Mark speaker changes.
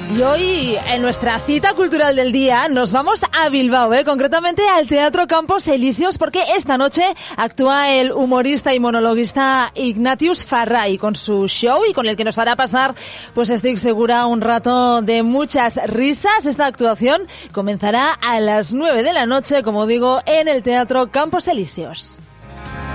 Speaker 1: Y hoy, en nuestra cita cultural del día, nos vamos a Bilbao, concretamente al Teatro Campos Elíseos, porque esta noche actúa el humorista y monologuista Ignatius Farray con su show y con el que nos hará pasar, pues estoy segura, un rato de muchas risas. Esta actuación comenzará a las 9 de la noche, como digo, en el Teatro Campos Elíseos.